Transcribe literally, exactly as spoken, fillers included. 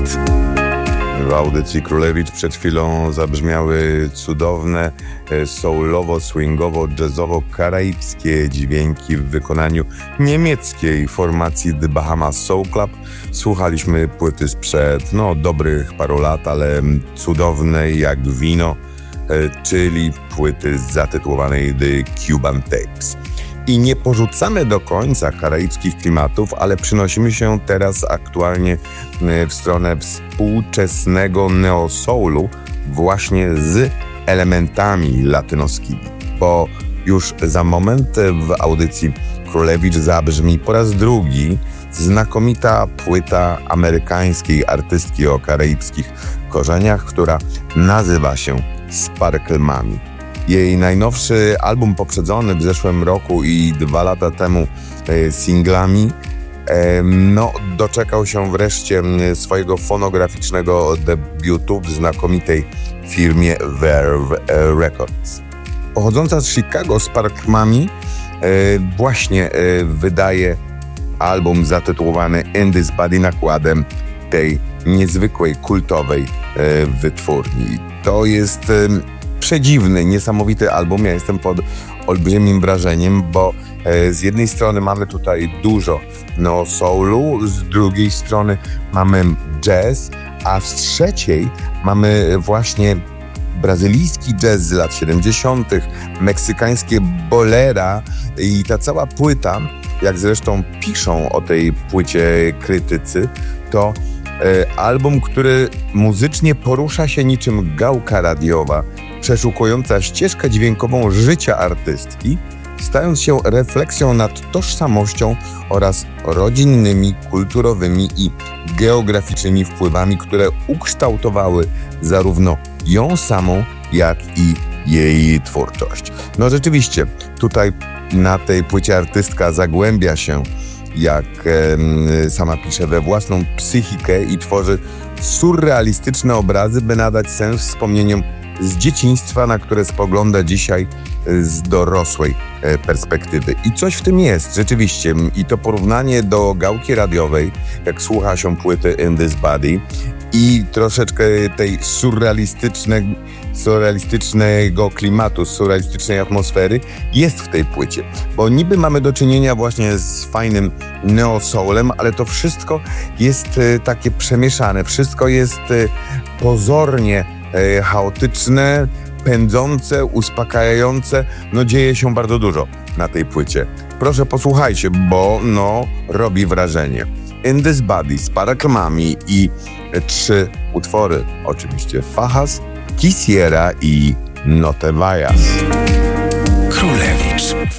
Świat. W audycji Królewicz przed chwilą zabrzmiały cudowne, soulowo-swingowo-jazzowo-karaibskie dźwięki w wykonaniu niemieckiej formacji The Bahamas Soul Club. Słuchaliśmy płyty sprzed no, dobrych paru lat, ale cudownej jak wino, czyli płyty zatytułowanej The Cuban Tapes. I nie porzucamy do końca karaibskich klimatów, ale przynosimy się teraz aktualnie w stronę współczesnego neo-soulu właśnie z elementami latynoskimi. Bo już za moment w audycji Królewicz zabrzmi po raz drugi znakomita płyta amerykańskiej artystki o karaibskich korzeniach, która nazywa się Sparkle Mami. Jej najnowszy album poprzedzony w zeszłym roku i dwa lata temu e, singlami e, no, doczekał się wreszcie swojego fonograficznego debiutu w znakomitej firmie Verve Records. Pochodząca z Chicago Sparkle Mami e, właśnie e, wydaje album zatytułowany In This Body nakładem tej niezwykłej, kultowej e, wytwórni. To jest e, przedziwny, niesamowity album. Ja jestem pod olbrzymim wrażeniem, bo e, z jednej strony mamy tutaj dużo no soulu, z drugiej strony mamy jazz, a z trzeciej mamy właśnie brazylijski jazz z lat siedemdziesiątych, meksykańskie bolera i ta cała płyta, jak zresztą piszą o tej płycie krytycy, to e, album, który muzycznie porusza się niczym gałka radiowa, przeszukująca ścieżkę dźwiękową życia artystki, stając się refleksją nad tożsamością oraz rodzinnymi, kulturowymi i geograficznymi wpływami, które ukształtowały zarówno ją samą, jak i jej twórczość. No rzeczywiście, tutaj na tej płycie artystka zagłębia się, jak e, sama pisze, we własną psychikę i tworzy surrealistyczne obrazy, by nadać sens wspomnieniom z dzieciństwa, na które spogląda dzisiaj z dorosłej perspektywy. I coś w tym jest, rzeczywiście. I to porównanie do gałki radiowej, jak słucha się płyty In This Body i troszeczkę tej surrealistycznej, surrealistycznego klimatu, surrealistycznej atmosfery jest w tej płycie. Bo niby mamy do czynienia właśnie z fajnym neo-soulem, ale to wszystko jest takie przemieszane. Wszystko jest pozornie chaotyczne, pędzące, uspokajające. No dzieje się bardzo dużo na tej płycie. Proszę posłuchajcie, bo no robi wrażenie. In This Body, Sparkle Mami i trzy utwory. Oczywiście Fajas, Quisiera i No Te Vayas. Królewicz.